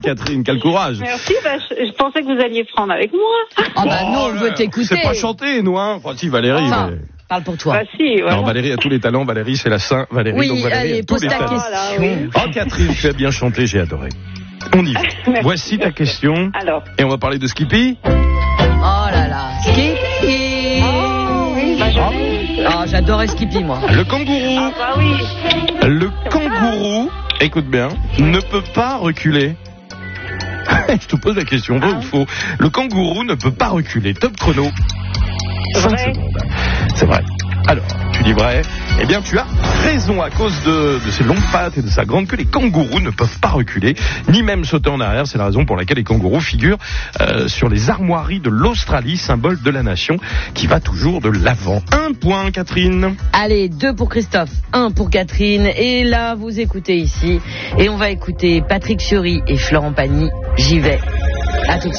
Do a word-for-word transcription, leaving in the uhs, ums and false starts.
Catherine, quel courage. Merci, bah, je, je pensais que vous alliez prendre avec moi. Ah bah Oh, non, on là, veut t'écouter. C'est pas chanter, nous, hein. Enfin, si, Valérie. Enfin, mais... parle pour toi. Bah si, voilà. Non, Valérie a tous les talents. Valérie, c'est la Saint Valérie. Oui, donc Valérie allez, a tous pose les ta talents. question. Voilà, oui. Oh, Catherine, tu as bien chanté, j'ai adoré. On y va. Merci. Voici ta question. Alors. Et on va parler de Skippy. Oh là là, Skippy. Oh, oui, bah, je... Ah, j'adorais Skippy, moi. Le kangourou. Ah bah oui. Le kangourou, écoute bien, ne peut pas reculer. Je te pose la question, vrai Ah. ou faux? Le kangourou ne peut pas reculer. Top chrono. cinq Vrai. secondes. C'est vrai. Alors, tu dis vrai. Eh bien, tu as raison. À cause de, de ses longues pattes et de sa grande queue, les kangourous ne peuvent pas reculer, ni même sauter en arrière. C'est la raison pour laquelle les kangourous figurent euh, sur les armoiries de l'Australie, symbole de la nation qui va toujours de l'avant. Un point, Catherine. Allez, deux pour Christophe, un pour Catherine. Et là, vous écoutez ici. Et on va écouter Patrick Fiori et Florent Pagny. J'y vais. À tout de suite.